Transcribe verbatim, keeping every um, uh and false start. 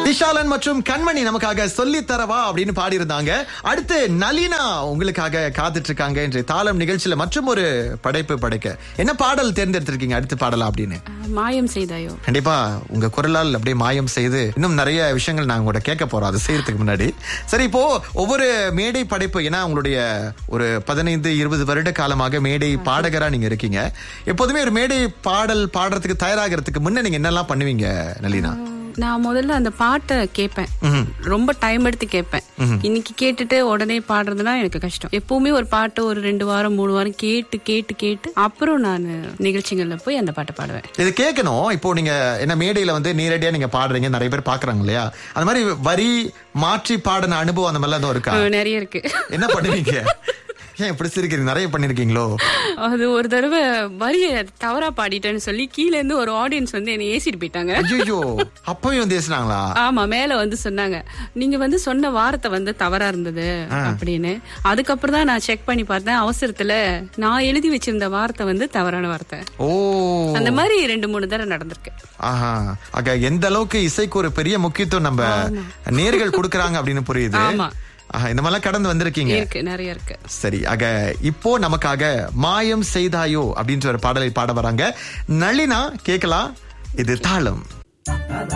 விஷாலன் மற்றும் கண்மணி நமக்காக சொல்லி தரவா அப்படின்னு பாடி இருந்தாங்க. அடுத்து நளினா உங்களுக்காக காத்துட்டு இருக்காங்க. இன்றைய தாளம் நிகழ்ச்சியில மற்றும் ஒரு படைப்பு படைக்க என்ன பாடல் தேர்ந்தெடுத்திருக்கீங்க அடுத்து பாடலாம் அப்படின்னு? மாயம் செய்தாயோ. கண்டிப்பா உங்க குரலால் அப்படியே மாயம் செய்து இன்னும் நிறைய விஷயங்கள் நாங்க கூட கேட்க போறோம் அதை செய்யறதுக்கு முன்னாடி. சரி, இப்போ ஒவ்வொரு மேடை படைப்பு, ஏன்னா உங்களுடைய ஒரு பதினைந்து இருபது வருட காலமாக மேடை பாடகரா நீங்க இருக்கீங்க. எப்போதுமே ஒரு மேடை பாடல் பாடுறதுக்கு தயாராகிறதுக்கு முன்ன நீங்க என்னெல்லாம் பண்ணுவீங்க நளினா? நான் முதல்ல அந்த பாட்டை கேட்பேன், ரொம்ப டைம் எடுத்து கேட்பேன். இன்னைக்கு கேட்டுட்டு உடனே பாடுறதுனா எனக்கு கஷ்டம். எப்பவுமே ஒரு பாட்டு ஒரு ரெண்டு வாரம் மூணு வாரம் கேட்டு கேட்டு கேட்டு அப்புறம் நான் நிகழ்ச்சிகள்ல போய் அந்த பாட்டை பாடுவேன். இது கேட்கணும். இப்போ நீங்க என்ன மேடையில வந்து நேரடியா நீங்க பாடுறீங்க, நிறைய பேர் பாக்குறாங்க இல்லையா? அந்த மாதிரி வரி மாற்றி பாடின அனுபவம் அந்த மாதிரிலாம் இருக்கா? நிறைய இருக்கு. என்ன பண்ணுவீங்க? ஏன் இப்படி சிரிக்கிறீங்க? நிறைய பண்ணிருக்கீங்களோ? அது ஒரு தடவை வரிய தவறா பாடிட்டேன்னு சொல்லி கீழ இருந்து ஒரு ஆடியன்ஸ் வந்து என்ன ஏசிட்டு போயிட்டாங்க. ஐயோ, அப்பவே வந்து ஏசினாங்களா? ஆமா, மேல வந்து சொன்னாங்க நீங்க வந்து சொன்ன வார்த்தை வந்து தவறா இருந்தது அப்படின்னு. அதுக்கப்புறம் தான் நான் செக் பண்ணி பார்த்தேன். அவசரத்துல நான் எழுதி வச்சிருந்த வார்த்தை வந்து தவறான வார்த்தை. ஓ, அந்த மாதிரி ரெண்டு மூணு தடவை நடந்திருக்கு. ஆஹா, ஆக எந்த அளவுக்கு இசைக்கு ஒரு பெரிய முக்கியத்துவம் நம்ம நேர்கள் கொடுக்கறாங்க அப்படின்னு புரியுது. ஆமா, இந்த மாதிரிலாம் கடந்து வந்திருக்கீங்க. இருக்கு, நிறைய இருக்கு. சரி, ஆக இப்போ நமக்காக மாயம் செய்தாயோ அப்படின்ற ஒரு பாடலை பாட வராங்க நளினா. கேட்கலாம். இது தாளம்.